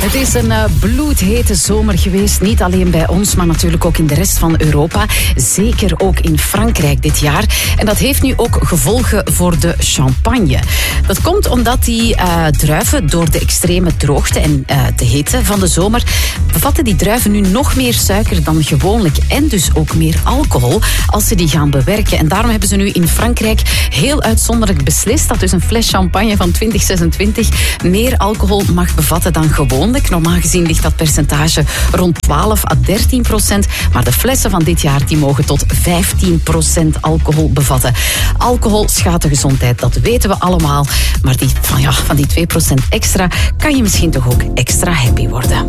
Het is een bloedhete zomer geweest. Niet alleen bij ons, maar natuurlijk ook in de rest van Europa. Zeker ook in Frankrijk dit jaar. En dat heeft nu ook gevolgen voor de champagne. Dat komt omdat die druiven door de extreme droogte en de hitte van de zomer bevatten die druiven nu nog meer suiker dan gewoonlijk. En dus ook meer alcohol als ze die gaan bewerken. En daarom hebben ze nu in Frankrijk heel uitzonderlijk beslist dat dus een fles champagne van 2026 meer alcohol mag bevatten dan gewoonlijk. Normaal gezien ligt dat percentage rond 12 à 13%. Maar de flessen van dit jaar die mogen tot 15% alcohol bevatten. Alcohol schaadt de gezondheid, dat weten we allemaal. Maar van die 2% extra kan je misschien toch ook extra happy worden.